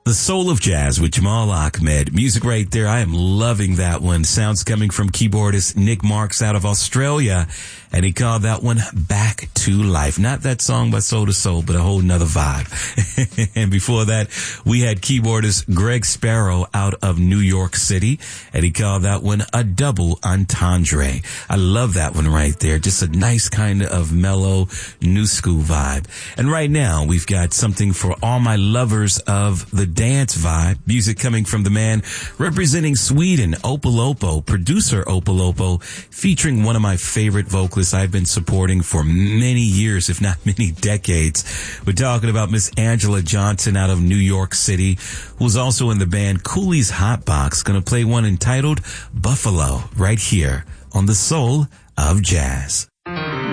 The Soul of Jazz with Jamal Ahmed. Music right there. I am loving that one. Sounds coming from keyboardist Nick Marks out of Australia. And he called that one Back to Life. Not that song by Soul to Soul, but a whole nother vibe. And before that, we had keyboardist Greg Sparrow out of New York City. And he called that one a double entendre. I love that one right there. Just a nice kind of mellow new school vibe. And right now, we've got something for all my lovers of the dance vibe. Music coming from the man representing Sweden, Opolopo, producer Opolopo, featuring one of my favorite vocalists I've been supporting for many years, if not many decades. We're talking about Miss Angela Johnson out of New York City, who's also in the band Cooley's Hotbox. Gonna play one entitled Buffalo right here on The Soul of Jazz.